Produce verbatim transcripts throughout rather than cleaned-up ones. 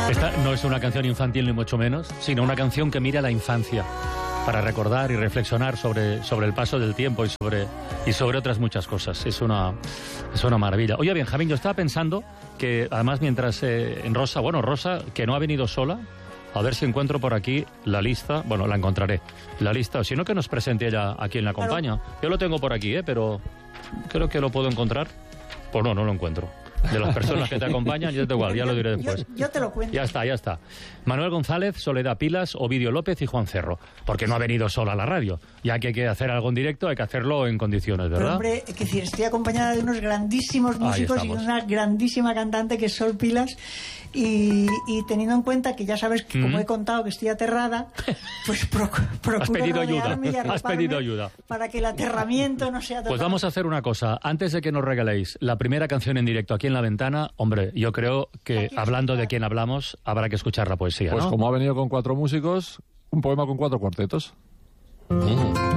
Esta no es una canción infantil ni mucho menos, sino una canción que mira la infancia para recordar y reflexionar sobre, sobre el paso del tiempo y sobre, y sobre otras muchas cosas. Es una, es una maravilla. Oye, Benjamín, yo estaba pensando que además mientras eh, en Rosa, bueno, Rosa, que no ha venido sola, a ver si encuentro por aquí la lista, bueno, la encontraré, la lista, o si no que nos presente ella a quien la acompaña. Yo lo tengo por aquí, ¿eh? Pero creo que lo puedo encontrar. Pues no, no lo encuentro. De las personas que te acompañan, yo te igual, ya lo diré después. Yo, yo te lo cuento. Ya está, ya está. Manuel González, Soledad Pilas, Ovidio López y Juan Cerro. Porque no ha venido sola a la radio. Ya que hay que hacer algo en directo, hay que hacerlo en condiciones, ¿verdad? Pero hombre, que decir, estoy acompañada de unos grandísimos músicos y de una grandísima cantante que es Sol Pilas. Y, y teniendo en cuenta que ya sabes que, como mm. he contado, que estoy aterrada, pues pro, procuro Has pedido ayuda. Y Has pedido ayuda. Para que el aterramiento no sea total. Pues vamos a hacer una cosa. Antes de que nos regaléis la primera canción en directo aquí en La Ventana, hombre, yo creo que hablando de quién hablamos, habrá que escuchar la poesía, Pues ¿no? como ha venido con cuatro músicos, un poema con cuatro cuartetos. Mm.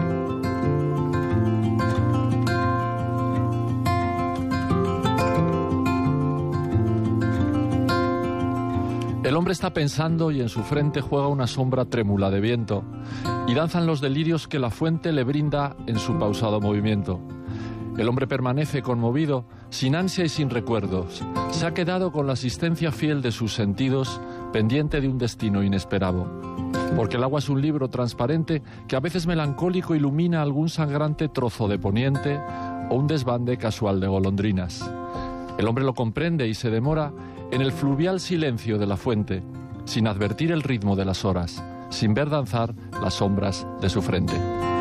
El hombre está pensando y en su frente juega una sombra trémula de viento y danzan los delirios que la fuente le brinda en su pausado movimiento. El hombre permanece conmovido, sin ansia y sin recuerdos. Se ha quedado con la asistencia fiel de sus sentidos, pendiente de un destino inesperado. Porque el agua es un libro transparente que a veces melancólico ilumina algún sangrante trozo de poniente o un desbande casual de golondrinas. El hombre lo comprende y se demora en el fluvial silencio de la fuente, sin advertir el ritmo de las horas, sin ver danzar las sombras de su frente.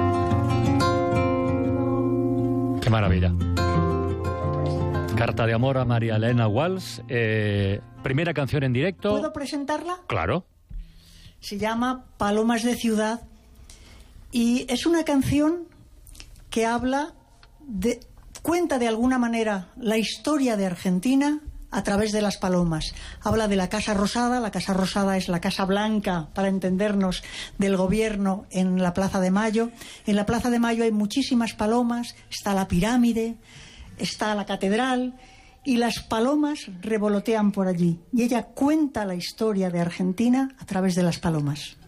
¡Qué maravilla! Carta de amor a María Elena Walsh. Eh, primera canción en directo. ¿Puedo presentarla? Claro. Se llama Palomas de Ciudad y es una canción que habla de... cuenta de alguna manera la historia de Argentina a través de las palomas. Habla de la Casa Rosada. La Casa Rosada es la Casa Blanca, para entendernos, del gobierno en la Plaza de Mayo. En la Plaza de Mayo hay muchísimas palomas, está la pirámide, está la catedral, y las palomas revolotean por allí. Y ella cuenta la historia de Argentina a través de las palomas.